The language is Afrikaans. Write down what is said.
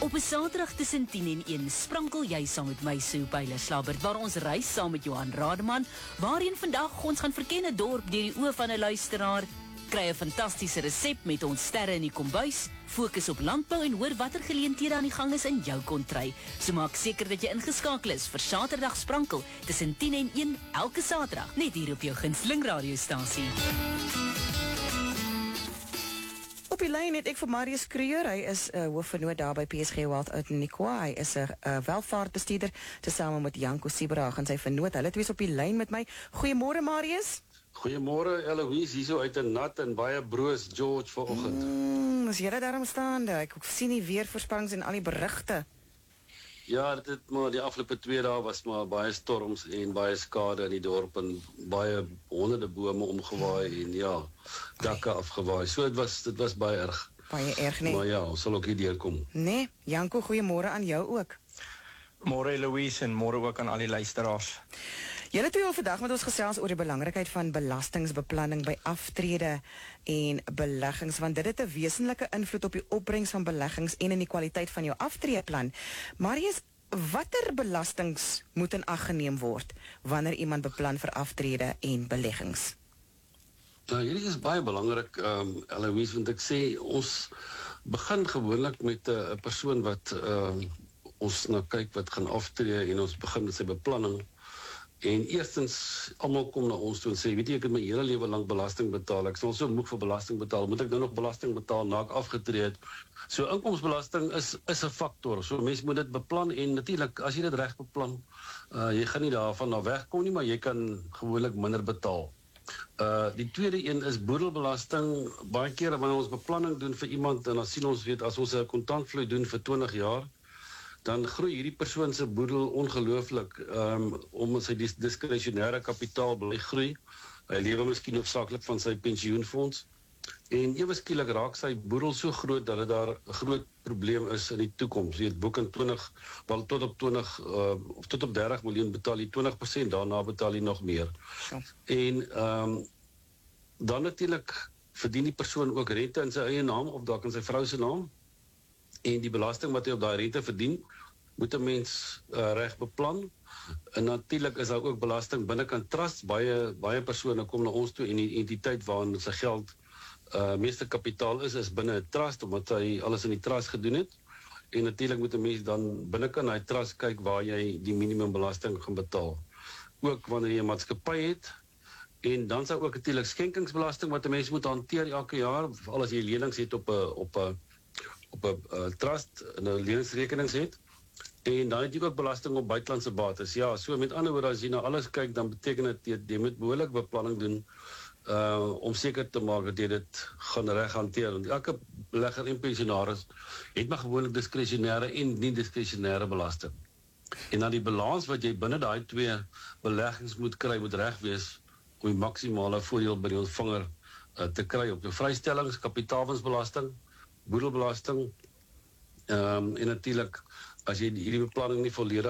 Op 'n Saterdag tussen 10 en 1 sprankel jy saam met my Sue Pyler-Slabbert, waar ons reis saam met Johan Rademan, waarheen vandag ons gaan verken 'n dorp deur die oë van 'n luisteraar, kry 'n fantastiese resep met ons sterre in die kombuis, fokus op landbou en hoor watter geleenthede aan die gang is in jou kontry. So maak seker dat jy ingeskakel is vir Saterdag sprankel tussen 10 en 1 elke Saterdag, net hier op jou gunsteling radiostasie. Op die lyn het ek vir Marius Kreur. Hy is hoofvernoot daar by PSG Wealth uit Nikwa. Hy is 'n welvaartbestuurder tesame met Janko Sieberag en sy vernoot. Hulle twee is op die lyn met my. Goeiemôre Marius. Goeiemôre Eloise, hierso uit 'n nat en baie broos George vanoggend. Is jy daarom staande? Ek sien die weervoorspellings en al die berigte. Ja, maar die afgelope 2 dae was maar baie storms en baie skade in die dorp en baie honderde bome omgewaai en ja, dakke afgewaai. So dit was baie erg. Baie erg, nee. Maar ja, ons sal ook hier deurkom. Nee, Janko, goeiemôre aan jou ook. Môre Eloise en môre ook aan al die luisteraars. Julle twee wil vandag met ons gesels oor die belangrikheid van belastingbeplanning by aftrede en beleggings, want dit het 'n wesenlike invloed op die opbrengs van beleggings en in die kwaliteit van jou aftreeplan. Marius, watter belastings moet in ag geneem word wanneer iemand beplan vir aftrede en beleggings? Nou, hierdie is baie belangrik, Eloise, want ek sê, ons begin gewoonlik met 'n persoon wat ons nou kyk wat gaan aftree en ons begin met sy beplanning. En eerstens, almal kom na ons toe en sê, weet jy, ek het my hele lewe lank belasting betaal, ek is al so moeg vir belasting betaal, moet ek nou nog belasting betaal na ek afgetree het? So inkomensbelasting is 'n faktor, so mense moet dit beplan en natuurlik, as jy dit reg beplan, jy gaan nie daarvan na wegkom nie, maar jy kan gewoonlik minder betaal. Die tweede een is boedelbelasting. Baie kere wanneer ons beplanning doen vir iemand, en dan sien ons, weet, as ons 'n kontantvloei doen vir 20 jaar, dan groei hierdie persoon se boedel ongelooflik, om sy diskresionêre kapitaal bly groei. Hy lewe miskien hoofsaaklik van sy pensioenfonds, en ewe skielik raak sy boedel so groot dat dit daar 'n groot probleem is in die toekoms. Jy het boek in 20, wel tot op 30 miljoen betaal jy 20%, daarna betaal jy nog meer. Ja. En dan natuurlik verdien die persoon ook rente in sy eie naam of dalk in sy vrou se naam. En die belasting wat hy op daai rente verdien, moet 'n mens reg beplan. En natuurlik is daar ook belasting binnekant trusts. Baie persone kom na ons toe en die entiteit waarin sy geld meeste kapitaal is binne 'n trust, omdat hy alles in die trust gedoen het. En natuurlik moet 'n mens dan binnekant hy trust kyk waar jy die minimumbelasting gaan betaal. Ook wanneer jy 'n maatskappy het. En dan sou ook natuurlik skenkingsbelasting wat 'n mens moet hanteer elke jaar, veral as jy lenings het op 'n trust en 'n leningsrekenings het. En dan het jy ook belasting op buitelandse bates. Ja, so met ander woorde, as jy na alles kyk, dan beteken dit jy moet behoorlik beplanning doen om seker te maak dat jy dit gaan reg hanteer. Want elke belegger en pensionaris het maar gewoonlik diskresionêre en nie diskresionêre belasting. En dan die balans wat jy binne daai twee beleggings moet kry, moet reg wees om die maksimale voordeel by die ontvanger te kry op jou vrystellings, kapitaalwinsbelasting, boedelbelasting, en natuurlik, as jy hierdie beplanning nie volledig